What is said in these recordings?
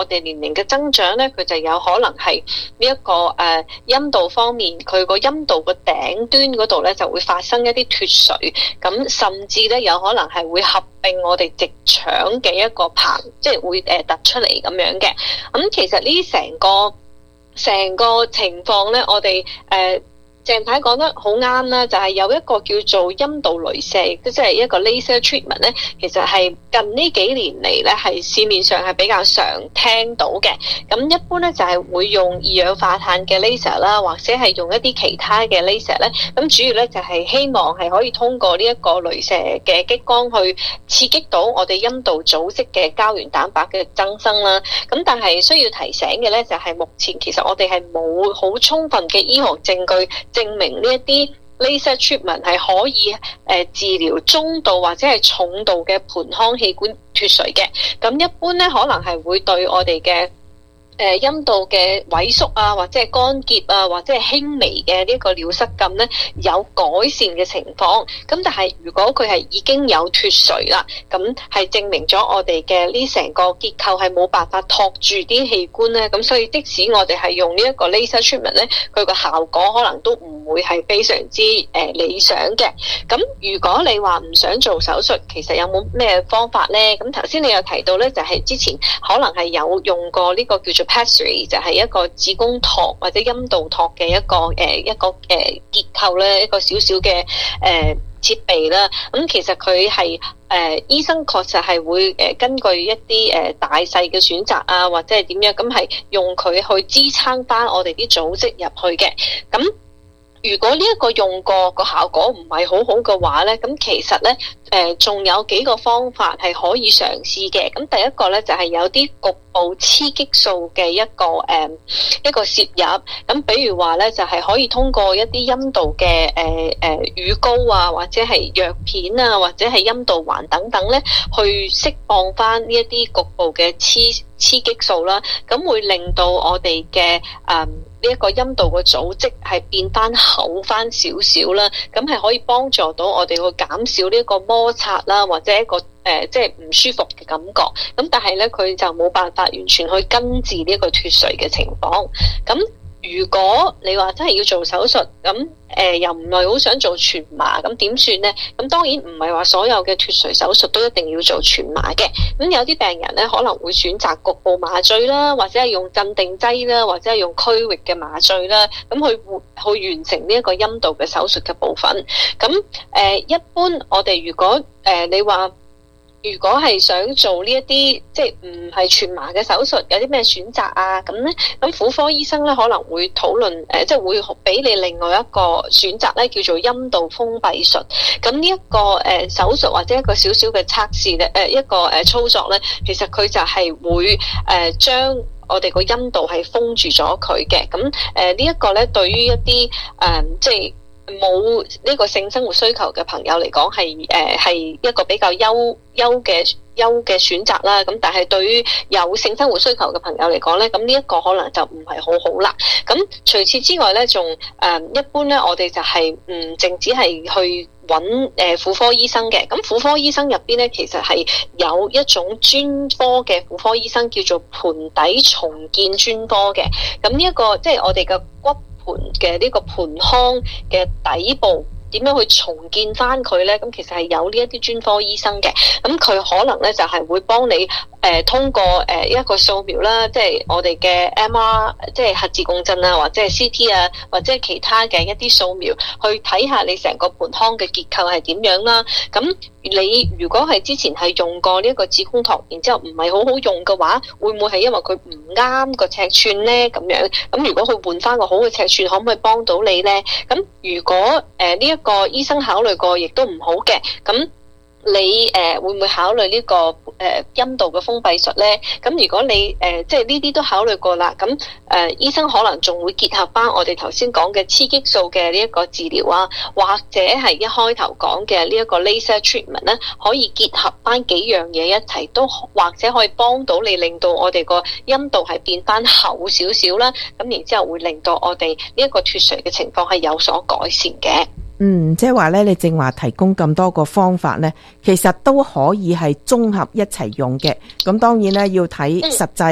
我哋年齡嘅增長咧，佢就有可能係呢一個陰道方面，佢個陰道個頂端嗰度咧就會發生一啲脫水，咁甚至咧有可能係會合併我哋直腸嘅一個棚，即係會突出嚟咁樣嘅。咁其實呢成個情況咧，我哋鄭太講得好啱啦，就係有一個叫做陰道雷射，即係一個 laser treatment 咧，其實係近呢幾年嚟咧，係市面上係比較常聽到嘅。咁一般咧就係會用二氧化碳嘅 laser 啦，或者係用一啲其他嘅 laser 咧。咁主要咧就係希望係可以通過呢一個雷射嘅激光去刺激到我哋陰道組織嘅膠原蛋白嘅增生啦。咁但係需要提醒嘅咧，就係目前其實我哋係冇好充分嘅醫學證據證明呢一啲 laser treatment 係可以治療中度或者係重度嘅盆腔器官脫水嘅。咁一般咧可能係會對我哋嘅陰道嘅萎縮啊，或者係乾結啊，或者係輕微嘅呢個尿失禁咧有改善嘅情況。咁但係如果佢係已經有脫水啦，咁係證明咗我哋嘅呢成個結構係冇辦法托住啲器官咧。咁所以即使我哋係用呢一個 laser treatment 咧，佢個效果可能都唔會係非常之理想嘅。咁如果你話唔想做手術，其實有冇咩方法咧？咁頭先你有提到咧，就係之前可能係有用過呢個叫做就係一個子宮托或者陰道托嘅一個結構咧，一個小小嘅設備啦。咁其實佢係醫生確實係會根據一啲大細嘅選擇啊，或者係點樣，咁係用佢去支撐翻我哋啲組織入去嘅。咁如果呢一個用過個效果唔係好好嘅話咧，咁其實咧仲有幾個方法係可以嘗試嘅。咁第一個咧就係有啲局部雌激素嘅一個攝入。咁比如話咧就係可以通過一啲陰道嘅乳膏啊，或者係藥片啊，或者係陰道環等等咧，去釋放翻呢一啲局部嘅雌激素啦。咁會令到我哋嘅呢一個陰道嘅組織係變翻厚翻少少啦，咁係可以幫助到我哋去減少呢一個摩擦啦，或者一個即係唔舒服嘅感覺。咁但係咧，佢就冇辦法完全去根治呢一個脫水嘅情況。咁如果你話真係要做手術，咁又唔係好想做全麻，咁點算呢？咁當然唔係話所有嘅脫水手術都一定要做全麻嘅。咁有啲病人咧可能會選擇局部麻醉啦，或者係用鎮定劑啦，或者係用區域嘅麻醉啦，咁去完成呢一個陰道嘅手術嘅部分。咁一般我哋如果你話，如果係想做呢一啲即係唔係全麻嘅手術，有啲咩選擇啊？咁咧，咁婦科醫生咧可能會討論即係會俾你另外一個選擇咧，叫做陰道封閉術。咁呢一個手術或者一個少少嘅測試咧，一個操作咧，其實佢就係會將我哋個陰道係封住咗佢嘅。咁呢一個咧，對於一啲即係冇呢個性生活需求嘅朋友嚟講，係一個比較優嘅選擇啦。咁但係對於有性生活需求嘅朋友嚟講咧，咁呢一個可能就唔係好好啦。咁除此之外咧，仲一般咧，我哋就係淨止係去揾婦科醫生嘅。咁婦科醫生入邊咧，其實係有一種專科嘅婦科醫生叫做盆底重建專科嘅。咁呢一個即係我哋嘅骨盆嘅呢個盆腔嘅底部點樣去重建翻佢呢？咁其實係有呢一啲專科醫生嘅。咁佢可能呢就係會幫你通過一個掃描啦，即係我哋嘅 MR， 即係核磁共振啊，或者係 CT 啊，或者係其他嘅一啲掃描，去睇下你成個盆腔嘅結構係點樣啦。咁你如果係之前係用過呢一個子宮托，然之後唔係好好用嘅話，會唔會係因為佢唔啱個尺寸呢？咁樣咁如果佢換翻個好嘅尺寸，可唔可以幫到你呢？咁如果呢一個醫生考慮過，亦都唔好嘅，咁你會唔會考慮呢個陰道嘅封閉術呢？咁如果你即係呢啲都考慮過啦，咁醫生可能仲會結合翻我哋頭先講嘅雌激素嘅呢一個治療啊，或者係一開頭講嘅呢一個 laser treatment 咧，可以結合翻幾樣嘢一齊，都或者可以幫到你，令到我哋個陰道係變翻厚少少啦。咁然之後會令到我哋呢一個脫水嘅情況係有所改善嘅。 即係話咧，你正話提供咁多個方法咧，其實都可以係綜合一齊用嘅。咁當然咧，要睇實際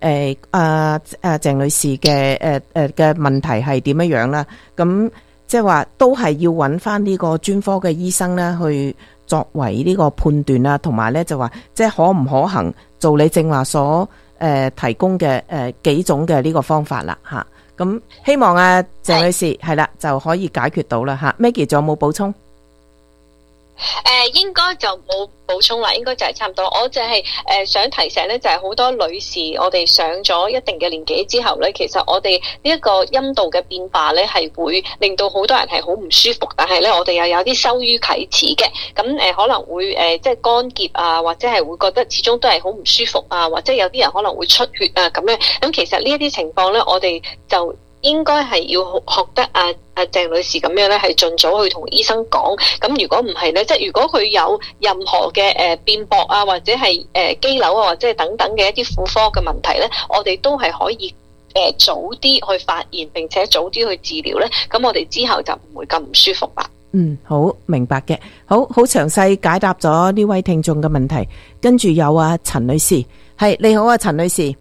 鄭女士嘅嘅問題係點樣啦。咁即係話都係要揾翻呢個專科嘅醫生咧，去作為呢個判斷啦，同埋咧就話即係可唔可行做你正話所提供嘅幾種嘅呢個方法啦嚇。咁希望鄭女士係啦就可以解決到啦嚇。Maggie 仲有冇補充？ 應該就冇補充啦，應該就係差唔多。我就係想提醒咧，就係好多女士，我哋上咗一定嘅年紀之後咧，其實我哋呢一個陰道嘅變化咧，係會令到好多人係好唔舒服，但係咧我哋又有啲羞於啟齒嘅。咁可能會即係乾澀啊，或者係會覺得始終都係好唔舒服啊，或者有啲人可能會出血啊咁樣。咁其實呢一啲情況咧，我哋就應該係要學得鄭女士咁樣咧，係盡早去同醫生講。咁如果唔係咧，即係如果佢有任何嘅變薄啊，或者係肌瘤啊，或者係等等嘅一啲婦科嘅問題咧，我哋都係可以早啲去發現，並且早啲去治療咧。咁我哋之後就唔會咁唔舒服啦。 好明白嘅，好詳細解答咗呢位聽眾嘅問題。跟住有陳女士，係你好陳女士。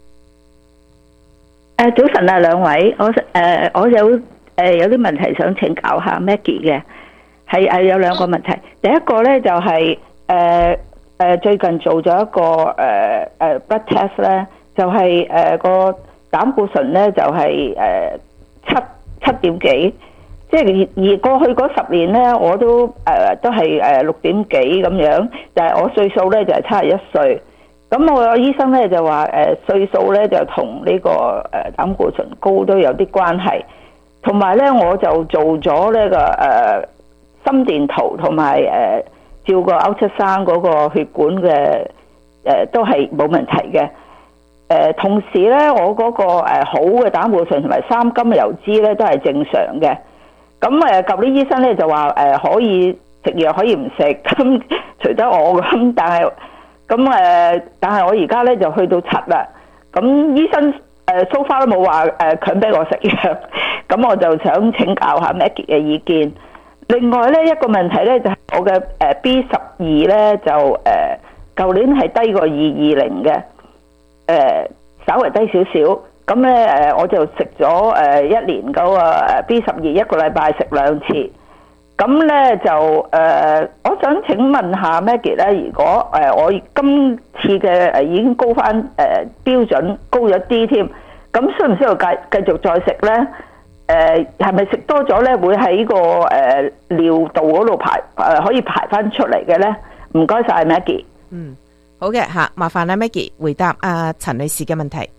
早晨兩位，我有啲問題想請教下 Maggie 嘅，係有兩個問題。第一個咧就係最近做咗一個blood test 咧，就係個膽固醇咧就係七點幾，即係而過去嗰10年咧我都係6點幾咁樣，但係我歲數咧就係71歲。咁我醫生咧就話歲數咧就同呢個膽固醇高都有啲關係，同埋咧我就做咗呢個心電圖同埋照個 ultrasound 嗰個血管嘅都係冇問題嘅。同時咧我嗰個好嘅膽固醇同埋3甘油脂咧都係正常嘅。咁舊年醫生咧就話可以食藥可以唔食，咁除得我咁，但係我而家咧就去到7啦，咁醫生so far都冇話強逼我食藥，咁我就想請教下 Maggie 嘅意見。另外咧一個問題咧就係我嘅B12咧就舊年係低過220嘅，稍微低少少。咁咧我就食咗1年嗰個B12一個禮拜食2次。咁咧就我想請問下 Maggie 咧，如果我今次嘅已經高翻標準高咗啲添，咁需唔需要繼續再食咧？係咪食多咗咧會喺個尿道嗰度排可以排翻出嚟嘅咧？唔該晒 Maggie。 好嘅嚇，麻煩Maggie 回答陳女士嘅問題。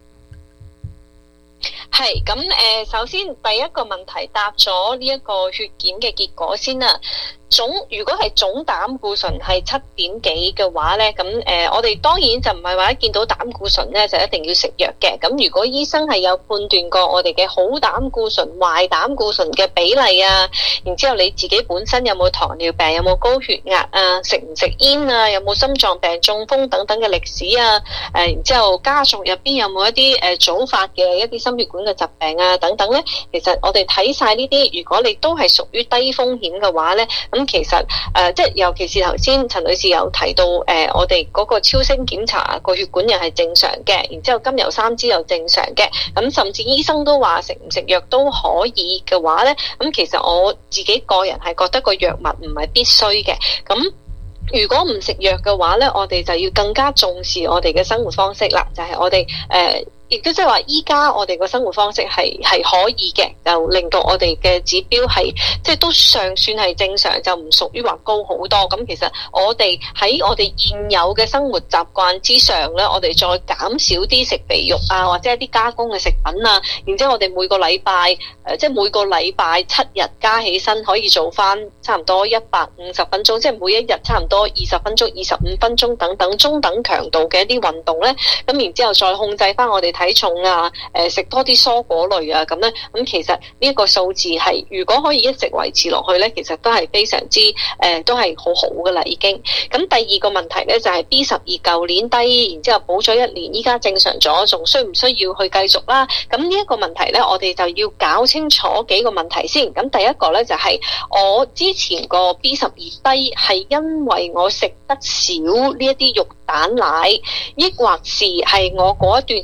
係咁首先第一個問題答咗呢一個血檢嘅結果先啦。如果係總膽固醇係7點幾嘅話咧，咁我哋當然就唔係話一見到膽固醇咧就一定要食藥嘅。咁如果醫生係有判斷過我哋嘅好膽固醇、壞膽固醇嘅比例啊，然之後你自己本身有冇糖尿病、有冇高血壓啊、食唔食煙啊、有冇心臟病、中風等等嘅歷史啊，然之後家族入邊有冇一啲早發嘅一啲心血管嘅疾病啊等等咧，其實我哋睇晒呢啲，如果你都係屬於低風險嘅話咧，咁其實即係尤其是頭先陳女士有提到我哋嗰個超聲檢查個血管又係正常嘅，然之後甘油3酯又正常嘅，咁甚至醫生都話食唔食藥都可以嘅話咧，咁其實我自己個人係覺得個藥物唔係必須嘅。咁如果唔食藥嘅話咧，我哋就要更加重視我哋嘅生活方式啦，就係我哋亦都即係話，依家我哋個生活方式係可以嘅，就令到我哋嘅指標係即係都尚算係正常，就唔屬於話高好多。咁其實我哋喺我哋現有嘅生活習慣之上咧，我哋再減少啲食肥肉啊，或者一啲加工嘅食品啊，然之後我哋每個禮拜即係每個禮拜7日加起身可以做翻差唔多150分鐘，即係每一日差唔多20分鐘、25分鐘等等中等強度嘅一啲運動咧，咁然之後再控制翻我哋體重啊，食多啲蔬果類啊，咁咧，咁其實呢一個數字係如果可以一直維持落去咧，其實都係非常之都係好好噶啦已經。咁第二個問題咧就係 B12舊年低，然之後補咗1年，依家正常咗，仲需唔需要去繼續啦？咁呢一個問題咧，我哋就要搞清楚幾個問題先。咁第一個咧就係我之前個 B12低係因為我食得少呢一啲肉蛋奶，抑或是係我嗰一段時間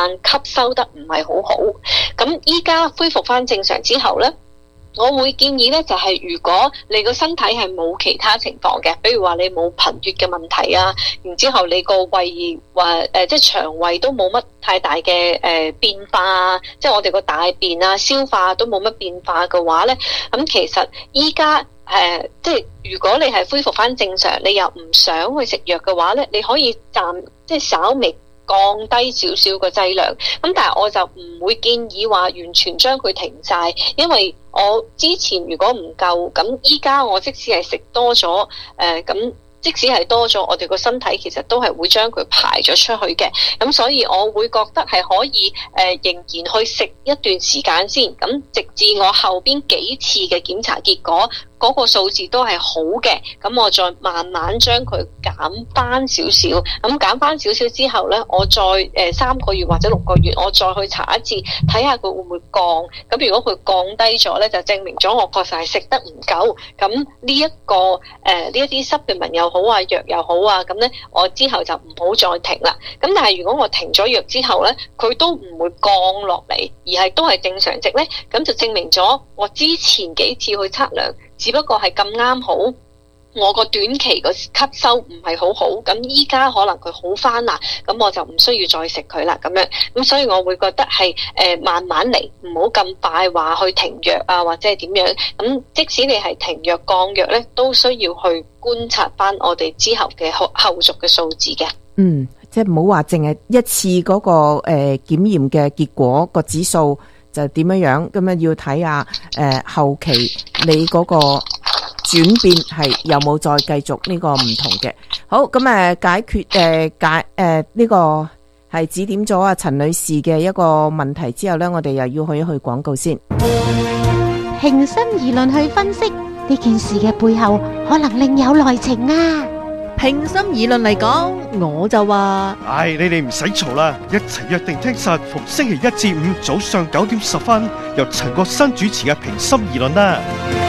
慣吸收得唔係好好。咁依家恢復翻正常之後咧，我會建議咧，就係如果你個身體係冇其他情況嘅，比如話你冇貧血嘅問題啊，然之後你個胃即係腸胃都冇乜太大嘅變化啊，即係我哋個大便啊、消化都冇乜變化嘅話咧，咁其實依家即係如果你係恢復翻正常，你又唔想去食藥嘅話咧，你可以即係稍微降低少少個劑量，咁但係我就唔會建議話完全將佢停晒，因為我之前如果唔夠，咁依家我即使係食多咗，咁即使係多咗，我哋個身體其實都係會將佢排咗出去嘅，咁所以我會覺得係可以仍然去食一段時間先，咁直至我後邊幾次嘅檢查結果嗰個數字都係好嘅，咁我再慢慢將佢減翻少少，咁減翻少少之後呢，我再3個月或者6個月，我再去查一次，睇下佢會唔會降。咁如果佢降低咗呢，就證明咗我確實係食得唔夠。咁呢一啲supplement又好啊，藥又好啊，咁呢我之後就唔好再停啦。咁但係如果我停咗藥之後呢，佢都唔會降落嚟，而係都係正常值呢，咁就證明咗我之前幾次去測量，只不過係咁啱好，我個短期個吸收唔係好好，咁依家可能佢好翻啦，咁我就唔需要再食佢啦，咁樣，咁所以我會覺得係慢慢嚟，唔好咁快話去停藥啊，或者係點樣，咁即使你係停藥降藥咧，都需要去觀察翻我哋之後嘅後續嘅數字嘅。 即係唔好話淨係一次嗰個檢驗嘅結果個指數就點樣，咁樣要睇下後期你嗰個轉變係有冇再繼續呢個唔同嘅。好，咁解決呢個係指點咗阿陳女士嘅一個問題之後呢，我哋又要去一去廣告先。 平心而論去分析呢件事嘅背後，可能另有內情啊！ 平心而論嚟講，我就話， 你哋唔使嘈啦，一齊約定聽實逢星期1至5早上9點10分，由陳國新主持嘅平心而論啦。